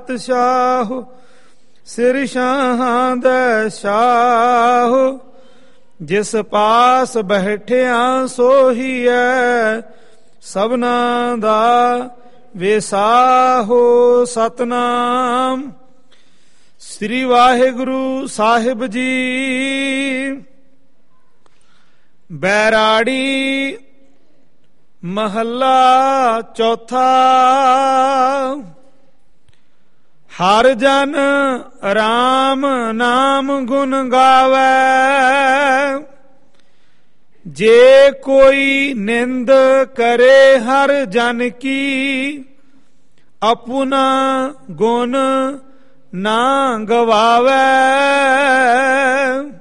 ਸ਼ਾਹ ਸਿਰ ਸ਼ਾਹਾਂ ਦਾ ਸ਼ਾਹ, ਜਿਸ ਪਾਸ ਬੈਠਿਆ ਸੋਹੀਐ ਸਭਨਾ ਦਾ ਵਿਸਾਹੋ। ਸਤਨਾਮ ਸ੍ਰੀ ਵਾਹਿਗੁਰੂ ਸਾਹਿਬ ਜੀ। ਬੈਰਾੜੀ ਮਹੱਲਾ ਚੌਥਾ। ਹਰ ਜਨ ਰਾਮ ਨਾਮ ਗੁਣ ਗਾਵੈ, ਜੇ ਕੋਈ ਨਿੰਦ ਕਰੇ ਹਰ ਜਨ ਕੀ, ਆਪਣਾ ਗੁਣ ਨਾ ਗਵਾਵੈ।